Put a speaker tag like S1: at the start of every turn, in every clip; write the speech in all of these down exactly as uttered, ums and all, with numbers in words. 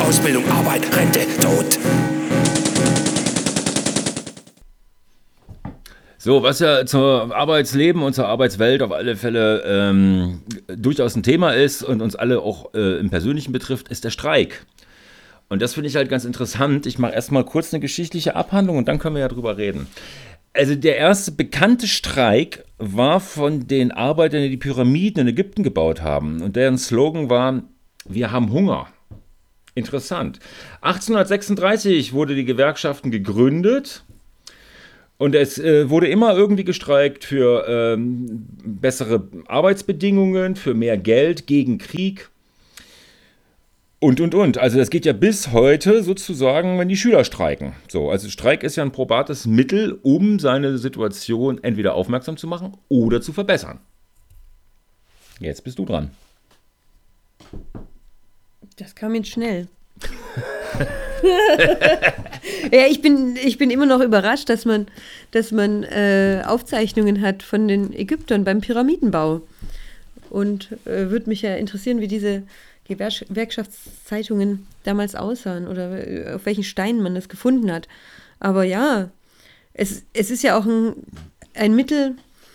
S1: Ausbildung, Arbeit, Rente, Tod.
S2: So, was ja zum Arbeitsleben und zur Arbeitswelt auf alle Fälle ähm, durchaus ein Thema ist und uns alle auch äh, im Persönlichen betrifft, ist der Streik. Und das finde ich halt ganz interessant. Ich mache erstmal kurz eine geschichtliche Abhandlung und dann können wir ja drüber reden. Also der erste bekannte Streik war von den Arbeitern, die die Pyramiden in Ägypten gebaut haben. Und deren Slogan war, wir haben Hunger. Interessant. achtzehnhundertsechsunddreißig wurde die Gewerkschaften gegründet. Und es äh, wurde immer irgendwie gestreikt für ähm, bessere Arbeitsbedingungen, für mehr Geld, gegen Krieg und, und, und. Also das geht ja bis heute sozusagen, wenn die Schüler streiken. So, also Streik ist ja ein probates Mittel, um seine Situation entweder aufmerksam zu machen oder zu verbessern. Jetzt bist du dran.
S3: Das kam jetzt schnell. Ja, ich bin, ich bin immer noch überrascht, dass man, dass man äh, Aufzeichnungen hat von den Ägyptern beim Pyramidenbau. Und äh, würde mich ja interessieren, wie diese Gewerkschaftszeitungen damals aussahen oder äh, auf welchen Steinen man das gefunden hat. Aber ja, es, es ist ja auch ein, ein Mittel,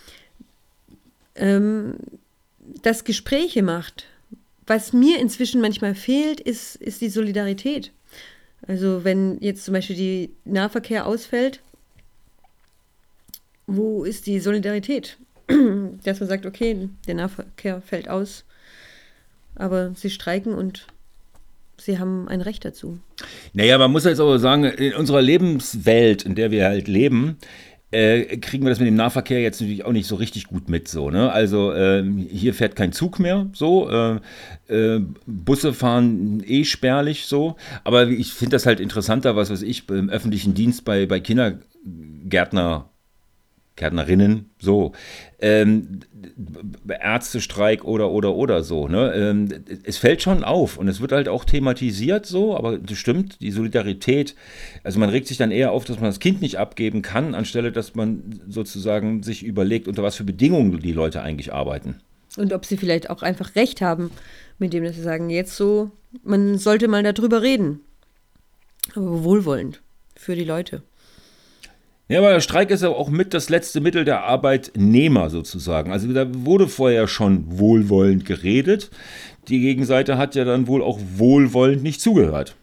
S3: ähm, das Gespräche macht. Was mir inzwischen manchmal fehlt, ist, ist die Solidarität. Also wenn jetzt zum Beispiel die Nahverkehr ausfällt, wo ist die Solidarität? Dass man sagt, okay, der Nahverkehr fällt aus, aber sie streiken und sie haben ein Recht dazu.
S2: Naja, man muss jetzt aber sagen, in unserer Lebenswelt, in der wir halt leben, äh, kriegen wir das mit dem Nahverkehr jetzt natürlich auch nicht so richtig gut mit. So, ne? Also äh, hier fährt kein Zug mehr, so, äh, äh, Busse fahren eh spärlich, so, aber ich finde das halt interessanter, was weiß ich, im öffentlichen Dienst bei, bei Kindergärtner Gärtnerinnen, so, ähm, Ärztestreik oder, oder, oder so, ne, ähm, es fällt schon auf und es wird halt auch thematisiert so, aber das stimmt, die Solidarität, also man regt sich dann eher auf, dass man das Kind nicht abgeben kann, anstelle, dass man sozusagen sich überlegt, unter was für Bedingungen die Leute eigentlich arbeiten.
S3: Und ob sie vielleicht auch einfach recht haben, mit dem, dass sie sagen, jetzt so, man sollte mal darüber reden, aber wohlwollend für die Leute.
S2: Ja, aber der Streik ist ja auch mit das letzte Mittel der Arbeitnehmer sozusagen. Also da wurde vorher schon wohlwollend geredet. Die Gegenseite hat ja dann wohl auch wohlwollend nicht zugehört.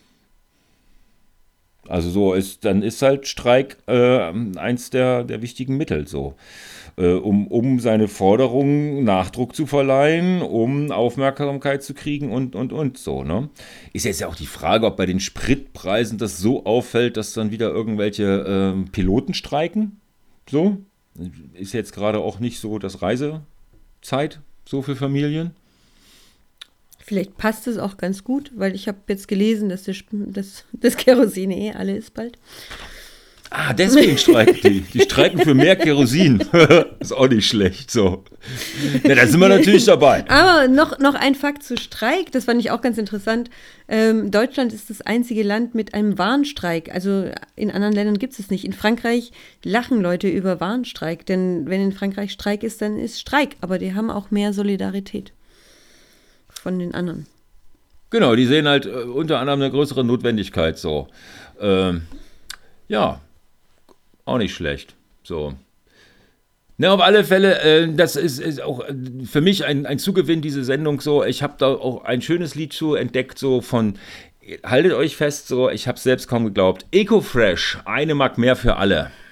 S2: Also so ist, dann ist halt Streik äh, eins der, der wichtigen Mittel so. Äh, um, um seine Forderungen Nachdruck zu verleihen, um Aufmerksamkeit zu kriegen und, und, und so, ne? Ist jetzt ja auch die Frage, ob bei den Spritpreisen das so auffällt, dass dann wieder irgendwelche äh, Piloten streiken. So. Ist jetzt gerade auch nicht so das Reisezeit so für Familien.
S3: Vielleicht passt es auch ganz gut, weil ich habe jetzt gelesen, dass das, das, das Kerosin eh alle ist bald.
S2: Ah, deswegen streiken die. Die streiken für mehr Kerosin. Ist auch nicht schlecht, so. Ja, da sind wir natürlich dabei.
S3: Aber noch, noch ein Fakt zu Streik, das fand ich auch ganz interessant. Ähm, Deutschland ist das einzige Land mit einem Warnstreik. Also in anderen Ländern gibt es es nicht. In Frankreich lachen Leute über Warnstreik, denn wenn in Frankreich Streik ist, dann ist Streik. Aber die haben auch mehr Solidarität von den anderen.
S2: Genau, die sehen halt äh, unter anderem eine größere Notwendigkeit, so. Ähm, ja. Auch nicht schlecht. So. Na, auf alle Fälle, äh, das ist, ist auch für mich ein, ein Zugewinn, diese Sendung so. Ich habe da auch ein schönes Lied zu entdeckt, so von, haltet euch fest, so, ich habe es selbst kaum geglaubt. Ecofresh, eine Mark mehr für alle.